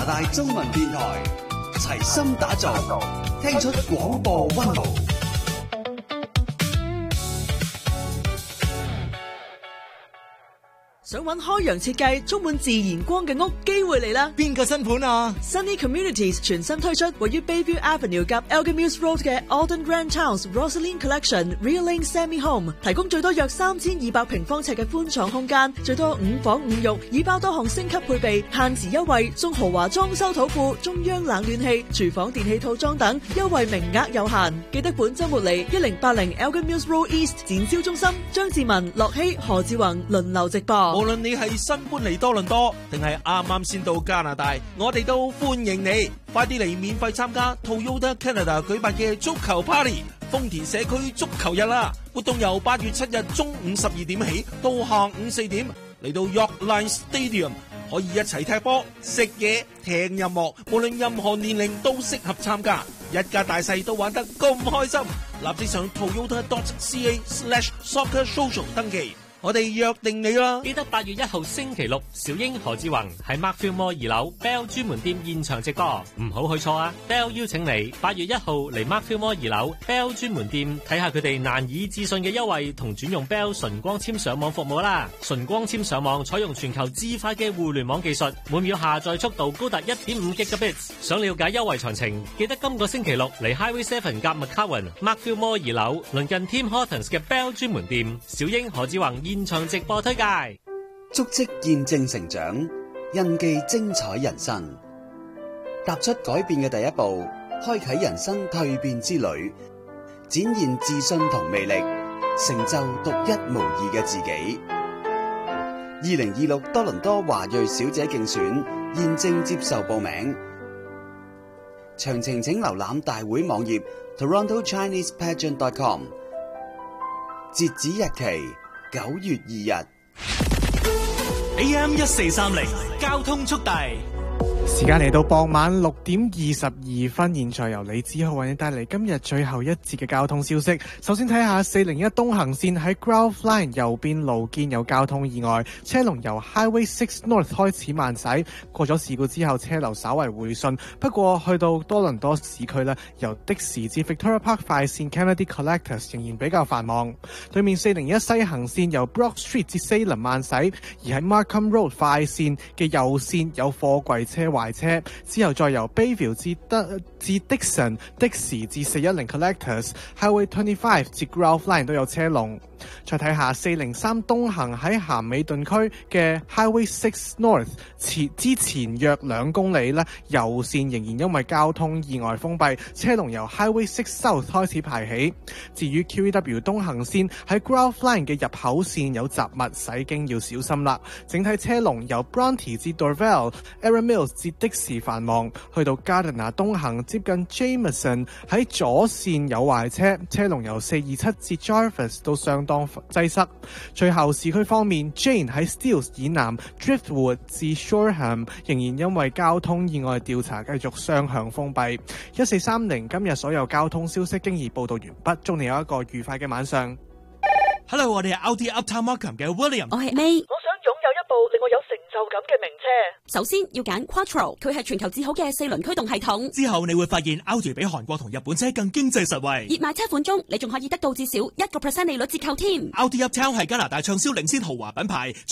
大中文電台，齊心打造，聽出廣播溫度。 想揾開揚設計充滿自然光嘅屋，機會嚟啦！ 邊個新盤啊？ Sunny Communities 全新推出位於 Bayview Avenue 及 Elgin Mills Road 嘅 Alden Grand House Rosaline Collection Real Lane Semi Home， 提供最多約3200平方尺嘅寬敞空間，最多5房5浴，已包多項升級配備，限時優惠送豪華裝修土庫、中央冷暖氣、廚房電器套裝等，優惠名額有限。記得本週末嚟1080 Elgin Mills Road East 展銷中心，張志文、樂希、何志宏輪流直播。 無論你係新搬嚟多倫多，定係啱啱先到加拿大，我哋都歡迎你。快啲嚟免費參加 Toyota Canada 舉辦嘅足球 Party， 豐田社區足球日啦！活動由8月7日中午12點起到下午4點，嚟到 Yorkline Stadium， 可以一齊踢波、食嘢、聽音樂，無論任何年齡都適合參加，一家大細都玩得咁開心。立即上 toyota.ca/soccersocial 登記。我哋約定你啦！ 記得8月1號星期六，小英何志宏喺 Markfield Mall 2樓 Bell 專門店現場直播，唔好去錯啊 ！Bell 邀請你8月1號嚟 Markfield Mall 2樓 Bell 專門店睇下佢哋難以置信嘅優惠同轉用 Bell 純光纖上網服務啦！純光纖上網採用全球至快嘅互聯網技術，每秒下載速度高達 1.5 Gigabits。想了解優惠詳情，記得今個星期六嚟 Highway 7夾 McCowan Markfield Mall 2樓鄰近 Tim Hortons 嘅 Bell 專門店，小英何志宏現場直播推介， 足跡見證成長，印記精彩人生。踏出改變嘅第一步，開啟人生蛻變之旅，展現自信同魅力，成就獨一無二嘅自己。2026多倫多華裔小姐競選現正接受報名，詳情請瀏覽大會網頁 TorontoChinesePageant.com， 截止日期9月2日。 AM 1430交通速遞。 時間嚟到傍晚6點22分，現在由李子浩為你帶嚟今日最後一節嘅交通消息。首先睇下401東行線喺 Grove Line 右邊路肩有交通意外，車龍由 Highway 6 North 開始慢駛，過咗事故之後車流稍為回順，不過去到多倫多市區呢，由的士至 Victoria Park 快線 Kennedy Collectors 仍然比較繁忙。對面401西行線由 Brock Street 至 Salem 慢駛，而喺 Markham Road 快線嘅右線有貨櫃車壞車，之後再由 Bayview 至 Dixon 的士至410 Collectors Highway 25至 Grove Line 都有車龍。再睇下403東行喺咸美頓區嘅 Highway 6 North 之前約2公里呢，右線仍然因為交通意外封閉，車龍由 Highway 6 South 開始排起。至於 QEW 東行線喺 Grove Line 嘅入口線有雜物，駛經要小心啦。整體車龍由 Bronte 至 Dorval、Erin Mills 至的士繁忙，去到 Gardiner 東行接近 Jameson 喺左線有壞車，車龍由427至 Jarvis 都相當擠塞。最後市區方面 ，Jane 喺 Steeles 以南 Driftwood 至 Shoreham 仍然因為交通意外調查繼續雙向封閉。1430今日所有交通消息經已報道完畢，祝你有一個愉快嘅晚上。 Hello， 我哋係 Audi Uptown Markham 嘅 William。 我係 May。 我想擁有一部令我有成就感嘅名車。 首先要揀 Quattro， 佢係全球至好嘅4輪驅動系統。 之後你會發現 Audi 比韓國同日本車更經濟實惠。 熱賣車款中，你仲可以得到至少1% 利率折扣添。 Audi Uptown 係加拿大暢銷領先豪華品牌。